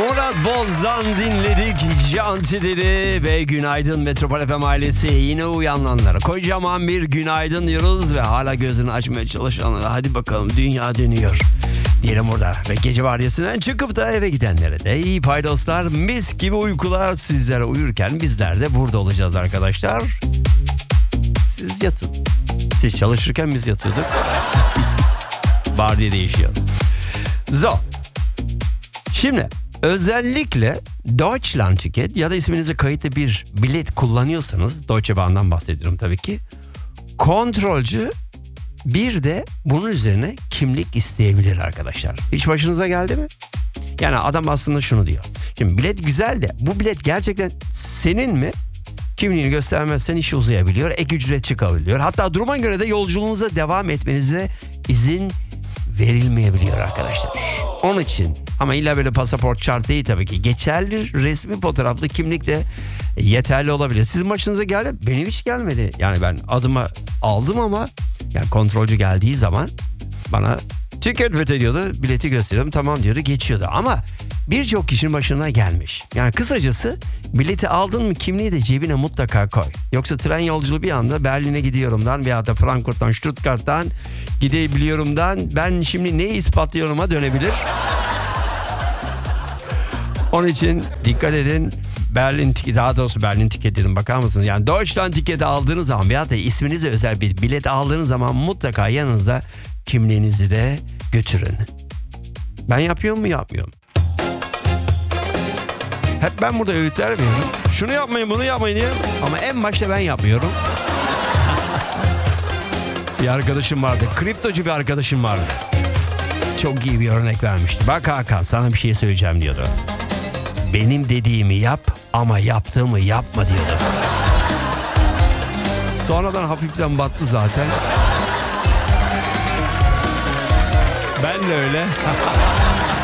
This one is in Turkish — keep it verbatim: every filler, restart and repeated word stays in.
Murat Boz'dan dinledik Jantileri ve günaydın Metropol F M ailesi, yine uyananlara kocaman bir günaydın diyoruz ve hala gözünü açmaya çalışanlara hadi bakalım dünya dönüyor diyelim burada. Ve gece vardiyasından çıkıp da eve gidenlere de iyi paydoslar, mis gibi uykular. Sizlere uyurken bizler de burada olacağız arkadaşlar. Siz yatın. Siz çalışırken biz yatıyorduk. Vardiya değişiyor. So. Şimdi özellikle Deutschlandticket ya da isminize kayıtlı bir bilet kullanıyorsanız, Deutsche Bahn'dan bahsediyorum tabii ki, kontrolcü bir de bunun üzerine kimlik isteyebilir arkadaşlar. Hiç başınıza geldi mi? Yani adam aslında şunu diyor. Şimdi bilet güzel de bu bilet gerçekten senin mi? Kimliğini göstermezsen iş uzayabiliyor, ek ücret çıkabiliyor. Hatta duruma göre de yolculuğunuza devam etmenize izin verilmeyebiliyor arkadaşlar. Onun için ama illa böyle pasaport şart değil tabii ki. Geçerli resmi fotoğraflı kimlik de yeterli olabilir. Sizin başınıza geldi, benim hiç gelmedi. Yani ben adıma aldım ama yani kontrolcü geldiği zaman bana ticket veto diyordu, bileti gösteriyorum, tamam diyordu, geçiyordu. Ama birçok kişinin başına gelmiş. Yani kısacası bileti aldın mı kimliği de cebine mutlaka koy. Yoksa tren yolculuğu bir anda Berlin'e gidiyorumdan veya da Frankfurt'tan, Stuttgart'tan gidebiliyorumdan ben şimdi neyi ispatlıyorum'a dönebilir. Onun için dikkat edin. Berlin tiketi, daha doğrusu Berlin tiket dedim, bakar mısınız? Yani Deutschland tiketi aldığınız zaman veya da isminize özel bir bilet aldığınız zaman mutlaka yanınızda kimliğinizi de götürün. Ben yapıyor mu yapmıyorum? Hep ben burada öğütler veriyorum. Şunu yapmayın, bunu yapmayın diye. Ama en başta ben yapmıyorum. Bir arkadaşım vardı. Kriptocu bir arkadaşım vardı. Çok iyi bir örnek vermişti. Bak Hakan, sana bir şey söyleyeceğim diyordu. Benim dediğimi yap ama yaptığımı yapma diyordu. Sonradan hafiften battı zaten. Ben de öyle.